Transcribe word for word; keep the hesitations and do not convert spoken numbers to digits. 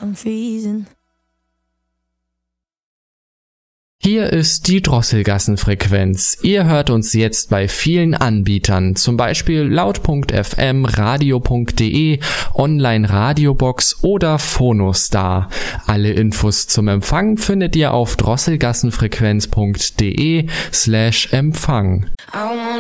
I'm freezing. Hier ist die Drosselgassenfrequenz. Ihr hört uns jetzt bei vielen Anbietern, zum Beispiel laut Punkt f m, radio Punkt de, Online-Radiobox oder Phonostar. Alle Infos zum Empfang findet ihr auf drosselgassenfrequenz Punkt de slash Empfang.